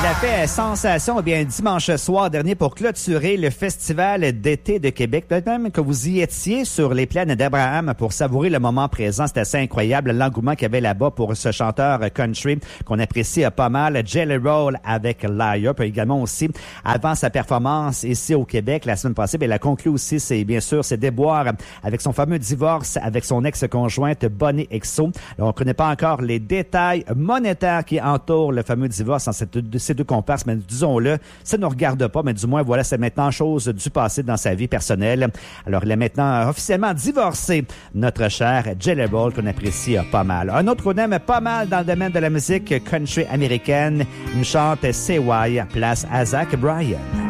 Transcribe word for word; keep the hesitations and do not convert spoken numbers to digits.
Il a fait sensation eh bien dimanche soir dernier pour clôturer le Festival d'été de Québec. Peut-être même que vous y étiez sur les plaines d'Abraham pour savourer le moment présent. C'était assez incroyable l'engouement qu'il y avait là-bas pour ce chanteur country qu'on apprécie pas mal. Jelly Roll avec Liar. Puis également aussi, avant sa performance ici au Québec la semaine passée, bien, il a conclu aussi, c'est bien sûr, ses déboires avec son fameux divorce avec son ex-conjointe Bonnie Exo. Alors, on ne connaît pas encore les détails monétaires qui entourent le fameux divorce en cette ces deux comparses, mais disons-le, ça ne nous regarde pas, mais du moins, voilà, c'est maintenant chose du passé dans sa vie personnelle. Alors, il est maintenant officiellement divorcé, notre cher Jelly Roll, qu'on apprécie pas mal. Un autre qu'on aime pas mal dans le domaine de la musique country américaine, une chante C Y, place à Zach Bryan.